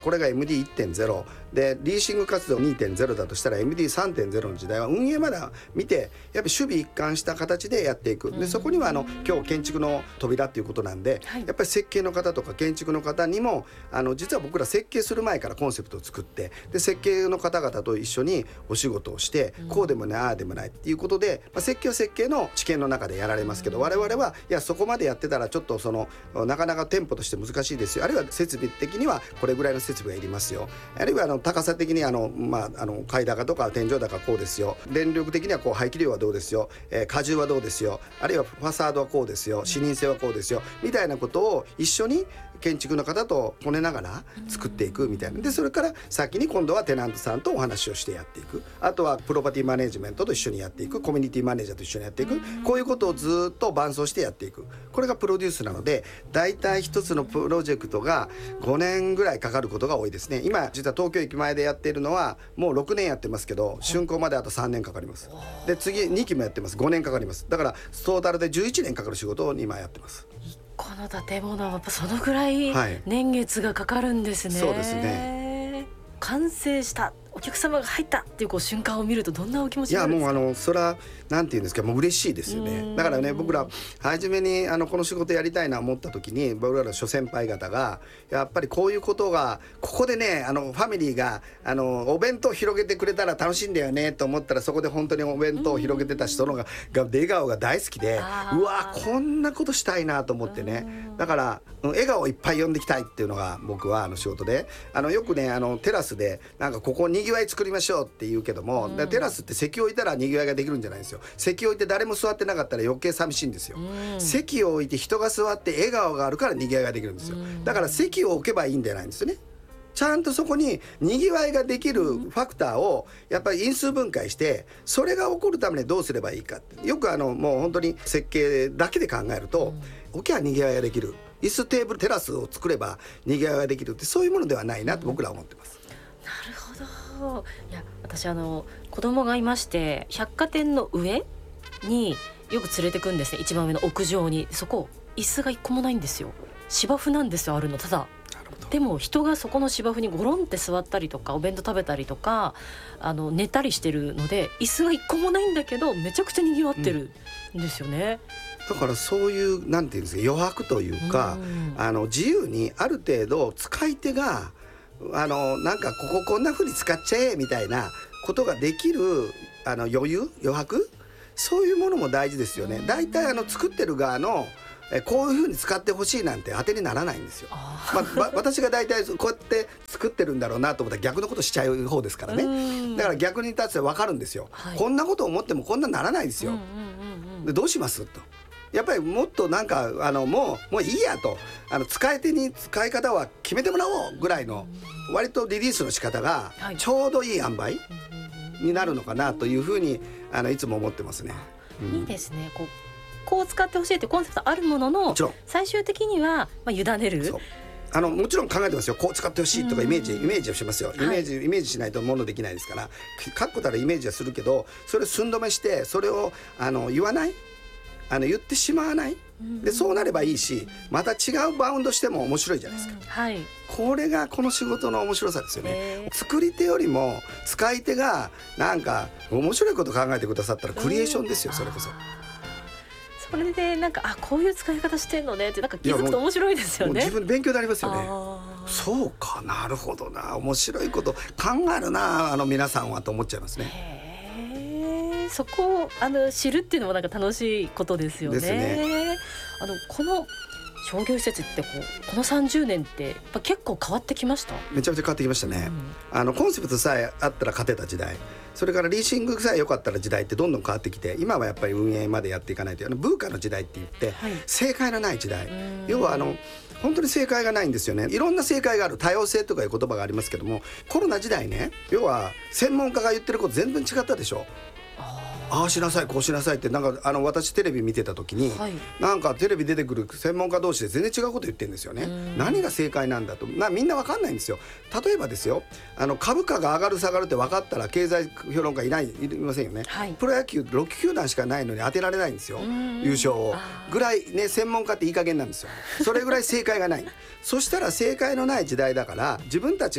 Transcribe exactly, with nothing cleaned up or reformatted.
これが エムディーいってんゼロ でリーシング活動 にてんゼロ だとしたら エムディーさんてんゼロ の時代は運営まで見てやっぱり守備一貫した形でやっていく。でそこにはあの今日建築の扉っていうことなんで、はい、やっぱり設計の方とか建築の方にもあの実は僕ら設計する前からコンセプトを作ってで設計の方々と一緒にお仕事をして、うん、こうでもないああでもないっていうことで、まあ、設計は設計の知見の中でやられますけど、うん、我々はいやそこまでやってたらちょっとそのなかなか店舗として難しいですよ、あるいは設備的にはこれぐらいの設備がいりますよ、あるいはあの高さ的にあの、まあ、あの階高とか天井高こうですよ、電力的にはこう排気量はどうですよ、えー、荷重はどうですよ、あるいはファサードはこうですよ、視認性はこうですよみたいなことを一緒に建築の方とこねながら作っていくみたいな。でそれから先に今度はテナントさんとお話をしてやっていく、あとはプロパティマネジメントと一緒にやっていく、コミュニティマネージャーと一緒にやっていく、こういうことをずっと伴走してやっていく、これがプロデュースなのでだいたい一つのプロジェクトがごねんぐらいかかることが多いですね。今実は東京駅前でやっているのはもうろくねんやってますけど竣工まであとさんねんかかります。で次にきもやってます、ごねんかかります。だからトータルでじゅういちねんかかる仕事を今やってます。 この建物はやっぱそのぐらい年月がかかるんですね、 はい、そうですね。 完成したお客様が入ったっていうこう瞬間を見るとどんなお気持ちになるんですか？ いやもうあのそれはなんていうんですか、もう嬉しいですよね。だからね僕ら初めにあのこの仕事やりたいな思った時に僕らの諸先輩方がやっぱりこういうことがここでねあのファミリーがあのお弁当を広げてくれたら楽しいんだよねと思ったらそこで本当にお弁当を広げてた人のがが笑顔が大好きで、うわこんなことしたいなと思ってね、だから笑顔をいっぱい呼んできたいっていうのが僕はあの仕事で、あのよくねあのテラスでなんかここにぎわい作りましょうって言うけども、テラスって席を置いたらにぎわいができるんじゃないんですよ。席を置いて誰も座ってなかったら余計寂しいんですよ。席を置いて人が座って笑顔があるからにぎわいができるんですよ。だから席を置けばいいんじゃないんですよね。ちゃんとそこににぎわいができるファクターをやっぱり因数分解してそれが起こるためにどうすればいいかって、よくあのもう本当に設計だけで考えると置けばにぎわいができる、椅子テーブルテラスを作ればにぎわいができるってそういうものではないなと僕らは思ってます。 なるほど。いや私あの子供がいまして百貨店の上によく連れてくんですね、一番上の屋上に。そこ椅子が一個もないんですよ。芝生なんですよあるの。ただでも人がそこの芝生にゴロンって座ったりとかお弁当食べたりとかあの寝たりしてるので椅子が一個もないんだけどめちゃくちゃにぎわってるんですよね、 うん、だからそういうなんていうんですか余白というか、うん、あの自由にある程度使い手があのなんかこここんな風に使っちゃえみたいなことができるあの余裕余白、そういうものも大事ですよね。だいたいあの作ってる側のえこういう風に使ってほしいなんて当てにならないんですよ。まあ、私が大体こうやって作ってるんだろうなと思ったら逆のことしちゃう方ですからね。だから逆に立って分かるんですよ、はい、こんなこと思ってもこんなならないですよ、うんうんうんうん、でどうしますと。やっぱりもっとなんかあのもうもういいやと、あの使い手に使い方は決めてもらおうぐらいの割とリリースの仕方がちょうどいい塩梅になるのかなというふうにあのいつも思ってますね、 うん、いいですね。こうこう使ってほしいというコンセプトあるものの最終的にはまあ委ねる。 あのもちろん考えてますよ。こう使ってほしいとかイメージイメージをしますよ。イメージ、はい、イメージしないとものできないですから、確固たるイメージはするけどそれを寸止めしてそれをあの言わない、あの言ってしまわないで、そうなればいいしまた違うバウンドしても面白いじゃないですか、うんはい、これがこの仕事の面白さですよね。作り手よりも使い手がなんか面白いこと考えてくださったらクリエーションですよ。それこそそれでなんかあこういう使い方してんのねってなんか気づくと面白いですよね。 自分勉強になりますよね。そうかなるほどな、面白いこと考えるなあの皆さんはと思っちゃいますね。 へー、そこをあの知るっていうのもなんか楽しいことですよね。ですね。あのこの商業施設ってこうこのさんじゅうねんってやっぱ結構変わってきました。 めちゃめちゃ変わってきましたね、うん、あのコンセプトさえあったら勝てた時代、それからリーシングさえ良かったら時代ってどんどん変わってきて、今はやっぱり運営までやっていかないというあのブーカの時代って言って、はい、正解のない時代、要はあの本当に正解がないんですよね。いろんな正解がある、多様性とかいう言葉がありますけども、コロナ時代ね、要は専門家が言ってること全然違ったでしょ。ああしなさいこうしなさいってなんかあの私テレビ見てた時に、はい、なんかテレビ出てくる専門家同士で全然違うこと言ってるんですよね。何が正解なんだとなみんな分かんないんですよ。例えばですよ、あの株価が上がる下がるって分かったら経済評論家いないいませんよね、はい、プロ野球ろく球団しかないのに当てられないんですよ、優勝をぐらいね。専門家っていい加減なんですよ。それぐらい正解がないそしたら正解のない時代だから自分たち